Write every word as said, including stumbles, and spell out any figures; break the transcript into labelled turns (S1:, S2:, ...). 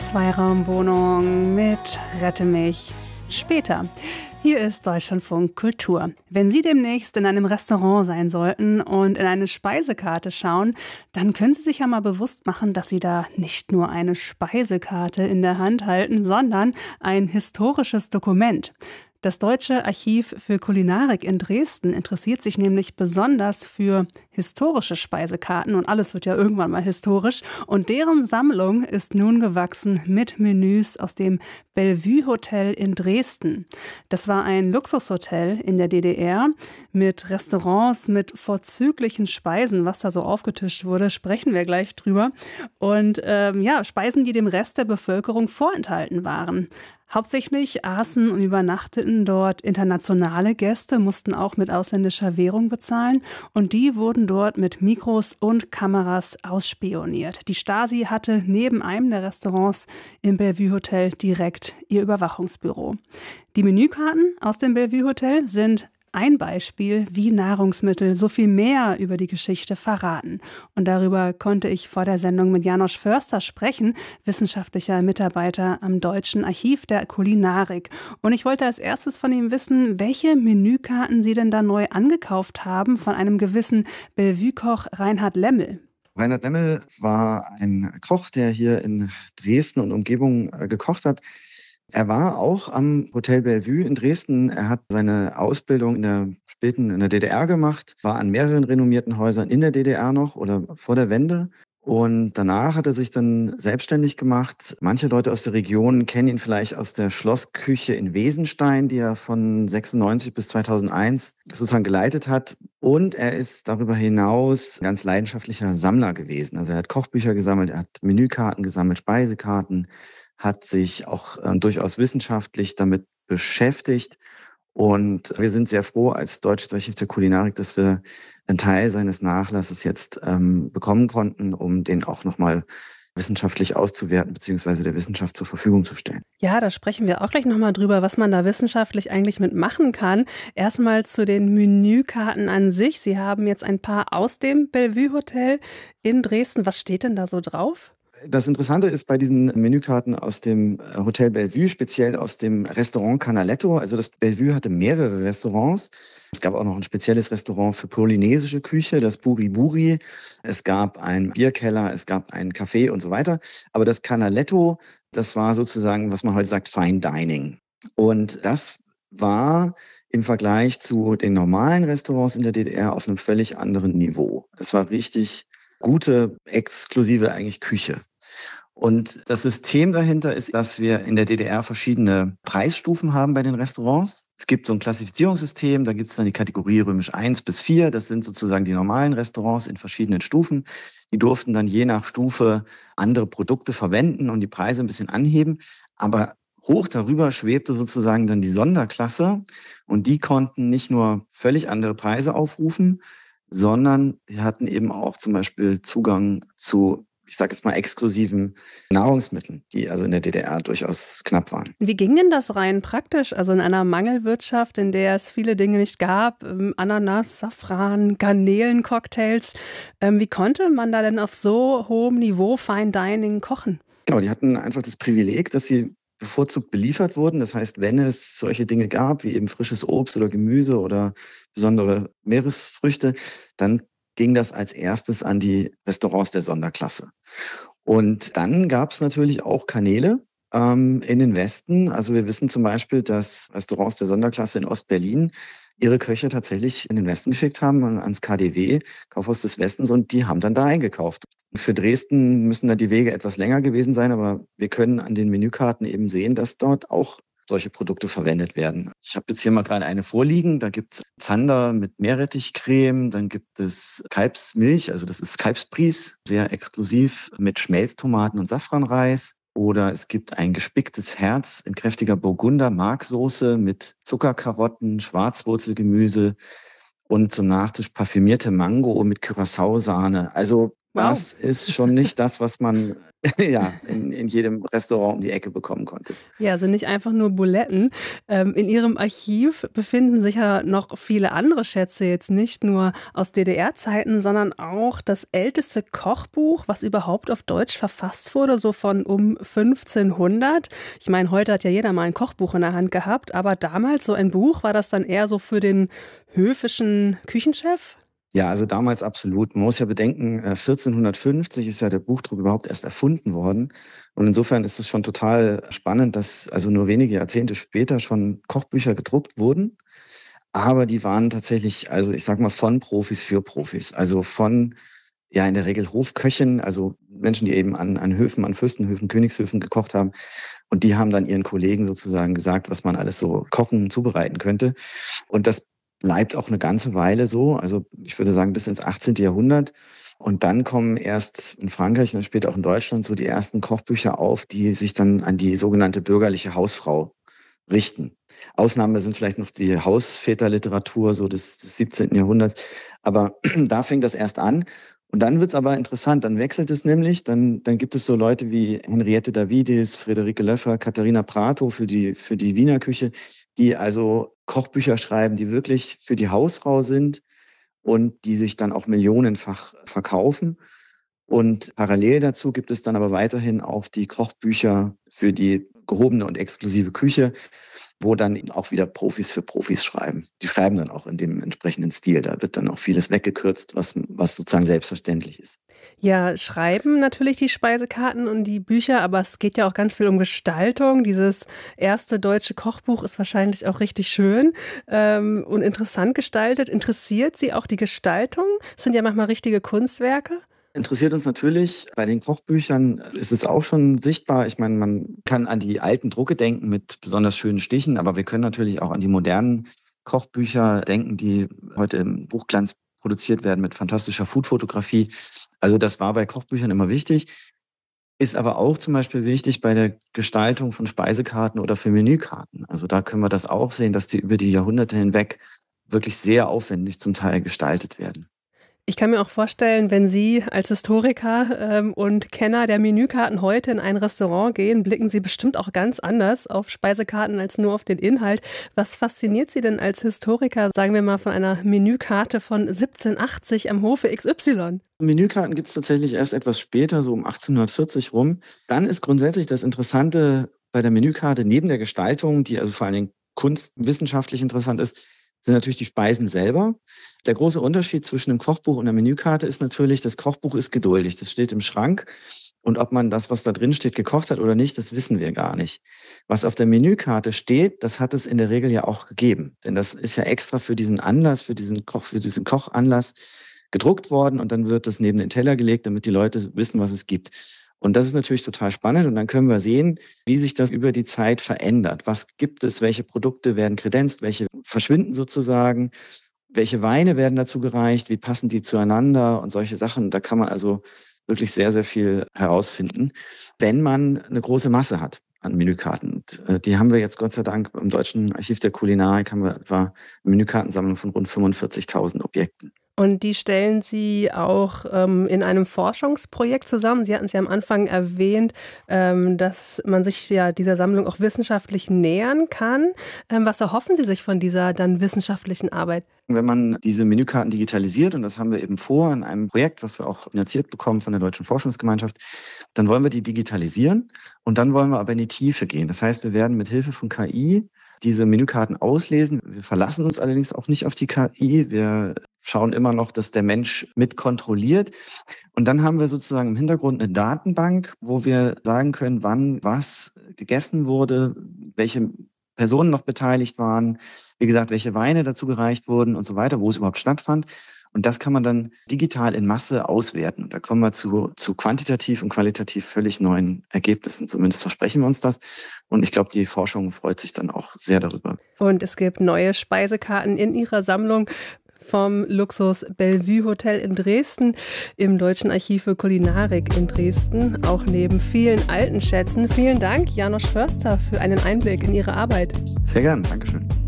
S1: Zweiraumwohnung mit Rette mich später. Hier ist Deutschlandfunk Kultur. Wenn Sie demnächst in einem Restaurant sein sollten und in eine Speisekarte schauen, dann können Sie sich ja mal bewusst machen, dass Sie da nicht nur eine Speisekarte in der Hand halten, sondern ein historisches Dokument. Das Deutsche Archiv für Kulinarik in Dresden interessiert sich nämlich besonders für historische Speisekarten und alles wird ja irgendwann mal historisch. Und deren Sammlung ist nun gewachsen mit Menüs aus dem Bellevue Hotel in Dresden. Das war ein Luxushotel in der D D R mit Restaurants, mit vorzüglichen Speisen. Was da so aufgetischt wurde, sprechen wir gleich drüber. Und ähm, ja, Speisen, die dem Rest der Bevölkerung vorenthalten waren. Hauptsächlich aßen und übernachteten dort internationale Gäste, mussten auch mit ausländischer Währung bezahlen und die wurden dort mit Mikros und Kameras ausspioniert. Die Stasi hatte neben einem der Restaurants im Bellevue Hotel direkt ihr Überwachungsbüro. Die Menükarten aus dem Bellevue Hotel sind ein Beispiel, wie Nahrungsmittel so viel mehr über die Geschichte verraten. Und darüber konnte ich vor der Sendung mit Janosch Förster sprechen, wissenschaftlicher Mitarbeiter am Deutschen Archiv der Kulinarik. Und ich wollte als erstes von ihm wissen, welche Menükarten Sie denn da neu angekauft haben von einem gewissen Bellevue-Koch Reinhard Lemmel.
S2: Reinhard Lemmel war ein Koch, der hier in Dresden und Umgebung gekocht hat. Er war auch am Hotel Bellevue in Dresden. Er hat seine Ausbildung in der späten in der D D R gemacht, war an mehreren renommierten Häusern in der D D R noch oder vor der Wende. Und danach hat er sich dann selbstständig gemacht. Manche Leute aus der Region kennen ihn vielleicht aus der Schlossküche in Wesenstein, die er von sechsundneunzig bis zweitausendeins sozusagen geleitet hat. Und er ist darüber hinaus ein ganz leidenschaftlicher Sammler gewesen. Also er hat Kochbücher gesammelt, er hat Menükarten gesammelt, Speisekarten, hat sich auch äh, durchaus wissenschaftlich damit beschäftigt. Und wir sind sehr froh als Deutsches Archiv der Kulinarik, dass wir einen Teil seines Nachlasses jetzt ähm, bekommen konnten, um den auch nochmal wissenschaftlich auszuwerten bzw. der Wissenschaft zur Verfügung zu stellen.
S1: Ja, da sprechen wir auch gleich nochmal drüber, was man da wissenschaftlich eigentlich mitmachen kann. Erstmal zu den Menükarten an sich. Sie haben jetzt ein paar aus dem Bellevue Hotel in Dresden. Was steht denn da so drauf?
S2: Das Interessante ist bei diesen Menükarten aus dem Hotel Bellevue, speziell aus dem Restaurant Canaletto. Also das Bellevue hatte mehrere Restaurants. Es gab auch noch ein spezielles Restaurant für polynesische Küche, das Buri Buri. Es gab einen Bierkeller, es gab einen Café und so weiter. Aber das Canaletto, das war sozusagen, was man heute sagt, Fine Dining. Und das war im Vergleich zu den normalen Restaurants in der D D R auf einem völlig anderen Niveau. Es war richtig gute, exklusive eigentlich Küche. Und das System dahinter ist, dass wir in der D D R verschiedene Preisstufen haben bei den Restaurants. Es gibt so ein Klassifizierungssystem, da gibt es dann die Kategorie römisch eins bis vier. Das sind sozusagen die normalen Restaurants in verschiedenen Stufen. Die durften dann je nach Stufe andere Produkte verwenden und die Preise ein bisschen anheben. Aber hoch darüber schwebte sozusagen dann die Sonderklasse und die konnten nicht nur völlig andere Preise aufrufen, sondern sie hatten eben auch zum Beispiel Zugang zu, ich sage jetzt mal, exklusiven Nahrungsmitteln, die also in der D D R durchaus knapp waren.
S1: Wie ging denn das rein praktisch? Also in einer Mangelwirtschaft, in der es viele Dinge nicht gab, Ananas, Safran, Garnelencocktails. Wie konnte man da denn auf so hohem Niveau Fine Dining kochen?
S2: Genau, die hatten einfach das Privileg, dass sie bevorzugt beliefert wurden. Das heißt, wenn es solche Dinge gab, wie eben frisches Obst oder Gemüse oder besondere Meeresfrüchte, dann ging das als erstes an die Restaurants der Sonderklasse. Und dann gab es natürlich auch Kanäle ähm, in den Westen. Also wir wissen zum Beispiel, dass Restaurants der Sonderklasse in Ostberlin ihre Köche tatsächlich in den Westen geschickt haben, ans K D W, Kaufhaus des Westens, und die haben dann da eingekauft. Für Dresden müssen da die Wege etwas länger gewesen sein, aber wir können an den Menükarten eben sehen, dass dort auch solche Produkte verwendet werden. Ich habe jetzt hier mal gerade eine vorliegen. Da gibt es Zander mit Meerrettichcreme, dann gibt es Kalbsmilch, also das ist Kalbsbries, sehr exklusiv mit Schmelztomaten und Safranreis. Oder es gibt ein gespicktes Herz in kräftiger Burgunder-Marksoße mit Zuckerkarotten, Schwarzwurzelgemüse und zum Nachtisch parfümierte Mango mit Curacao-Sahne. Also Das wow. ist schon nicht das, was man ja, in, in jedem Restaurant um die Ecke bekommen konnte.
S1: Ja, also nicht einfach nur Buletten. Ähm, in Ihrem Archiv befinden sich ja noch viele andere Schätze, jetzt nicht nur aus D D R-Zeiten, sondern auch das älteste Kochbuch, was überhaupt auf Deutsch verfasst wurde, so von um fünfzehnhundert. Ich meine, heute hat ja jeder mal ein Kochbuch in der Hand gehabt, aber damals so ein Buch, war das dann eher so für den höfischen Küchenchef?
S2: Ja, also damals absolut. Man muss ja bedenken, vierzehnhundertfünfzig ist ja der Buchdruck überhaupt erst erfunden worden. Und insofern ist es schon total spannend, dass also nur wenige Jahrzehnte später schon Kochbücher gedruckt wurden. Aber die waren tatsächlich, also ich sag mal, von Profis für Profis. Also von, ja, in der Regel Hofköchen, also Menschen, die eben an, an Höfen, an Fürstenhöfen, Königshöfen gekocht haben. Und die haben dann ihren Kollegen sozusagen gesagt, was man alles so kochen, zubereiten könnte. Und das bleibt auch eine ganze Weile so, also ich würde sagen bis ins achtzehnten Jahrhundert. Und dann kommen erst in Frankreich und später auch in Deutschland so die ersten Kochbücher auf, die sich dann an die sogenannte bürgerliche Hausfrau richten. Ausnahme sind vielleicht noch die Hausväterliteratur so des, des siebzehnten Jahrhunderts. Aber da fängt das erst an. Und dann wird's aber interessant, dann wechselt es nämlich, dann, dann gibt es so Leute wie Henriette Davidis, Friederike Löffer, Katharina Prato für die, für die Wiener Küche, die also Kochbücher schreiben, die wirklich für die Hausfrau sind und die sich dann auch millionenfach verkaufen. Und parallel dazu gibt es dann aber weiterhin auch die Kochbücher für die gehobene und exklusive Küche, wo dann auch wieder Profis für Profis schreiben. Die schreiben dann auch in dem entsprechenden Stil. Da wird dann auch vieles weggekürzt, was, was sozusagen selbstverständlich ist.
S1: Ja, schreiben natürlich die Speisekarten und die Bücher, aber es geht ja auch ganz viel um Gestaltung. Dieses erste deutsche Kochbuch ist wahrscheinlich auch richtig schön ähm, und interessant gestaltet. Interessiert Sie auch die Gestaltung? Das sind ja manchmal richtige Kunstwerke.
S2: Interessiert uns natürlich. Bei den Kochbüchern ist es auch schon sichtbar. Ich meine, man kann an die alten Drucke denken mit besonders schönen Stichen, aber wir können natürlich auch an die modernen Kochbücher denken, die heute im Buchglanz produziert werden mit fantastischer Foodfotografie. Also das war bei Kochbüchern immer wichtig. Ist aber auch zum Beispiel wichtig bei der Gestaltung von Speisekarten oder für Menükarten. Also da können wir das auch sehen, dass die über die Jahrhunderte hinweg wirklich sehr aufwendig zum Teil gestaltet werden.
S1: Ich kann mir auch vorstellen, wenn Sie als Historiker ähm, und Kenner der Menükarten heute in ein Restaurant gehen, blicken Sie bestimmt auch ganz anders auf Speisekarten als nur auf den Inhalt. Was fasziniert Sie denn als Historiker, sagen wir mal, von einer Menükarte von siebzehnhundertachtzig am Hofe X Y?
S2: Menükarten gibt es tatsächlich erst etwas später, so um achtzehnhundertvierzig rum. Dann ist grundsätzlich das Interessante bei der Menükarte neben der Gestaltung, die also vor allen Dingen kunstwissenschaftlich interessant ist, sind natürlich die Speisen selber. Der große Unterschied zwischen dem Kochbuch und der Menükarte ist natürlich, das Kochbuch ist geduldig. Das steht im Schrank. Und ob man das, was da drin steht, gekocht hat oder nicht, das wissen wir gar nicht. Was auf der Menükarte steht, das hat es in der Regel ja auch gegeben. Denn das ist ja extra für diesen Anlass, für diesen Koch, für diesen Kochanlass gedruckt worden. Und dann wird das neben den Teller gelegt, damit die Leute wissen, was es gibt. Und das ist natürlich total spannend. Und dann können wir sehen, wie sich das über die Zeit verändert. Was gibt es? Welche Produkte werden kredenzt? Welche verschwinden sozusagen? Welche Weine werden dazu gereicht? Wie passen die zueinander? Und solche Sachen. Da kann man also wirklich sehr, sehr viel herausfinden, wenn man eine große Masse hat an Menükarten. Und die haben wir jetzt Gott sei Dank im Deutschen Archiv der Kulinarik haben wir etwa eine Menükartensammlung von rund fünfundvierzigtausend Objekten.
S1: Und die stellen Sie auch ähm, in einem Forschungsprojekt zusammen. Sie hatten es ja am Anfang erwähnt, ähm, dass man sich ja dieser Sammlung auch wissenschaftlich nähern kann. Ähm, was erhoffen Sie sich von dieser dann wissenschaftlichen Arbeit?
S2: Wenn man diese Menükarten digitalisiert, und das haben wir eben vor in einem Projekt, was wir auch finanziert bekommen von der Deutschen Forschungsgemeinschaft, dann wollen wir die digitalisieren und dann wollen wir aber in die Tiefe gehen. Das heißt, wir werden mit Hilfe von K I diese Menükarten auslesen. Wir verlassen uns allerdings auch nicht auf die K I. Wir schauen immer noch, dass der Mensch mit kontrolliert. Und dann haben wir sozusagen im Hintergrund eine Datenbank, wo wir sagen können, wann was gegessen wurde, welche Personen noch beteiligt waren, wie gesagt, welche Weine dazu gereicht wurden und so weiter, wo es überhaupt stattfand. Und das kann man dann digital in Masse auswerten. Und da kommen wir zu, zu quantitativ und qualitativ völlig neuen Ergebnissen. Zumindest versprechen wir uns das. Und ich glaube, die Forschung freut sich dann auch sehr darüber.
S1: Und es gibt neue Speisekarten in Ihrer Sammlung vom Luxus Bellevue Hotel in Dresden, im Deutschen Archiv für Kulinarik in Dresden, auch neben vielen alten Schätzen. Vielen Dank, Janosch Förster, für einen Einblick in Ihre Arbeit.
S2: Sehr gern, Dankeschön.